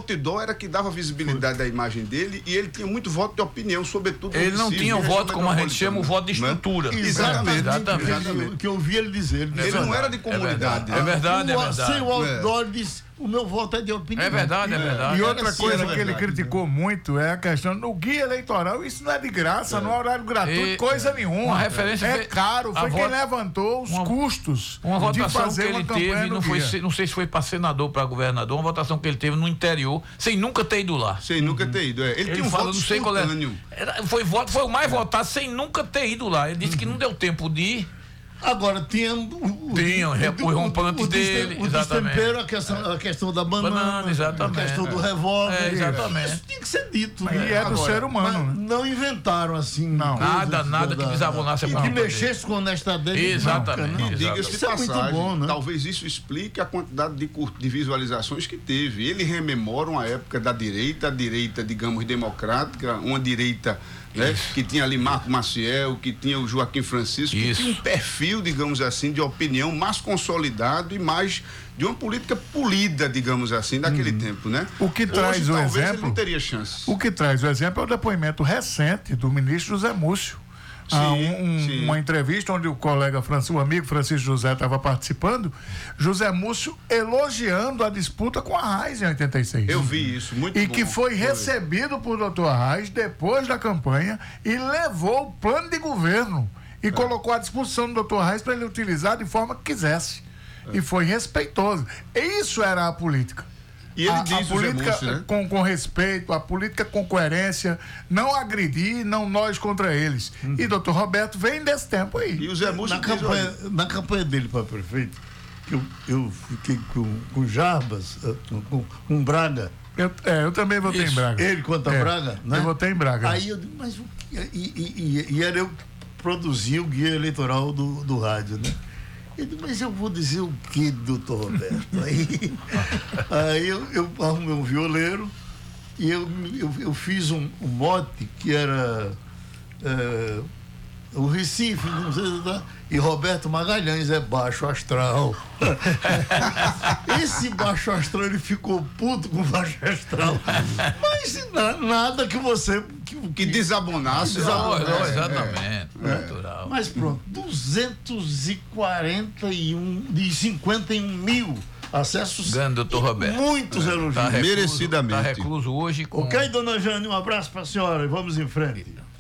outdoor era que dava visibilidade à imagem dele e ele tinha muito voto de opinião, sobretudo. Ele não tinha o voto, como a gente chama, o voto de estrutura. Né? Exatamente. O que eu ouvi ele dizer. Ele não era de comunidade. É verdade. Sem o outdoor, ele disse: o meu voto é de opinião. É verdade. E outra coisa que ele criticou muito é a questão do guia eleitoral. Isso não é de graça, não é horário gratuito, coisa nenhuma. Uma referência é caro, foi quem levantou os custos uma votação de fazer que ele teve, não sei se foi para senador, para governador, uma votação que ele teve no interior, sem nunca ter ido lá. Sem nunca ter ido, Ele tinha um voto espontâneo. Foi o mais votado sem nunca ter ido lá. Ele disse que não deu tempo de ir. Agora, tinha os rompantes dele, exatamente. A questão da banana, exatamente. A questão do revólver. Exatamente. Isso tinha que ser dito. E é do ser humano, né? Não inventaram assim. Nada que desabonasse a que mexesse com a honestidade dele. Exatamente. Diga-se de passagem, muito bom, né? Talvez isso explique a quantidade de visualizações que teve. Ele rememora uma época da direita, a direita, digamos, democrática, uma direita, né, que tinha ali Marco Maciel, que tinha o Joaquim Francisco, que tinha um perfil, digamos assim, de opinião mais consolidado e mais de uma política polida, digamos assim, daquele tempo, né? O que traz o exemplo, ele não teria chance. O que traz o exemplo é o depoimento recente do ministro José Múcio. Uma entrevista onde o amigo Francisco José estava participando, José Múcio elogiando a disputa com a Arraes em 86. Eu vi isso, muito bom. E que foi recebido por doutor Arraes depois da campanha e levou o plano de governo e colocou à disposição do doutor Arraes para ele utilizar de forma que quisesse. E foi respeitoso. Isso era a política. E ele diz a política Múcio, né? com respeito, a política com coerência, não agredir, não nós contra eles. E doutor Roberto vem desse tempo aí. E o Zé Múcio na campanha dele para prefeito, eu fiquei com Jarbas, com Braga. Eu também votei em Braga. Ele contra Braga, né? Eu votei em Braga. Aí eu digo, mas e era eu que produzia o guia eleitoral do rádio, né? Mas eu vou dizer o que, doutor Roberto? Aí eu arrumei um violeiro e eu fiz um mote que era o Recife, não sei, e Roberto Magalhães é baixo astral. Esse baixo astral, ele ficou puto com o baixo astral. Mas nada que você... Que desabonasse. Exatamente. Natural. Mas pronto, 51 mil acessos. Grande, doutor Roberto. Muitos elogios. Merecidamente. Está recluso hoje com... Ok, dona Jane, um abraço para a senhora e vamos em frente.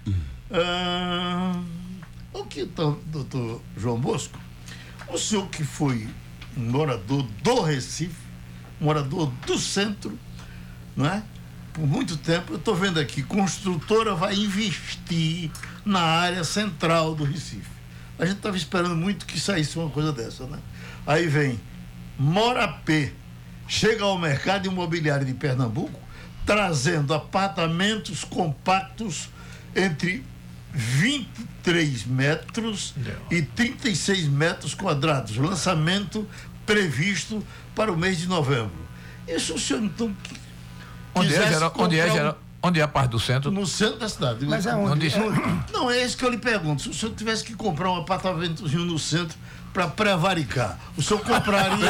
O que, doutor João Bosco? O senhor que foi um morador do Recife, morador do centro, não é? Por muito tempo, eu estou vendo aqui, construtora vai investir na área central do Recife. A gente estava esperando muito que saísse uma coisa dessa, né? Aí vem Morapé, chega ao mercado imobiliário de Pernambuco, trazendo apartamentos compactos entre 23 metros e 36 metros quadrados. Lançamento previsto para o mês de novembro. Isso o senhor, então... Onde é a parte do centro? No centro da cidade. Mas é onde? Não, é isso que eu lhe pergunto. Se o senhor tivesse que comprar um apartamentozinho no centro para prevaricar, o senhor compraria?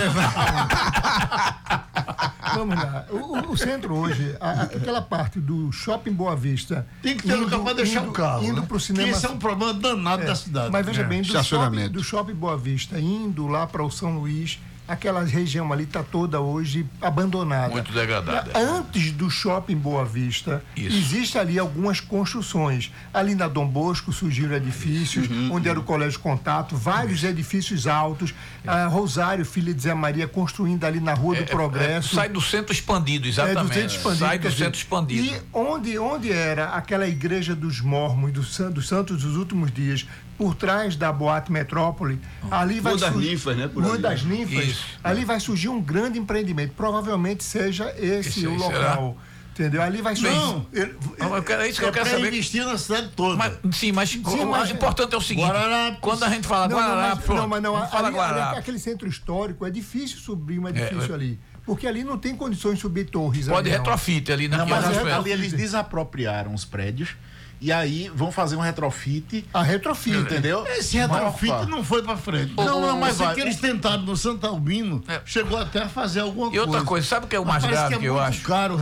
Vamos lá. O centro hoje, aquela parte do Shopping Boa Vista... Tem que ter lugar para deixar o carro. Indo para o cinema... Esse é um problema danado da cidade. Mas veja bem, do Shopping Boa Vista, indo lá para o São Luís... Aquela região ali está toda hoje abandonada. Muito degradada. Antes do Shopping Boa Vista, existe ali algumas construções. Ali na Dom Bosco surgiram edifícios, onde era o Colégio Contato, vários edifícios altos. Rosário, filha de Zé Maria, construindo ali na Rua do Progresso. Sai do centro expandido, exatamente. Do centro expandido, sai do centro expandido. E onde era aquela igreja dos Mormons, dos Santos dos Últimos Dias, por trás da Boate Metrópole, ali vai surgir... Rua das Ninfas, né? Rua das Ninfas. Ali vai surgir um grande empreendimento. Provavelmente seja esse o local. Entendeu? Ali vai surgir. É isso que eu quero saber. Investir na cidade toda. Mas o importante é o seguinte: Guararapes. Quando a gente fala Guararapes, aquele centro histórico é difícil subir um edifício ali. Porque ali não tem condições de subir torres. Pode retrofit ali na ali eles desapropriaram os prédios. E aí vão fazer um retrofit. Entendeu? Esse retrofit não foi pra frente. Mas vai. Que eles tentaram no Santo Albino, chegou até a fazer alguma coisa. E outra coisa, sabe o que é o mais grave que eu acho? Caro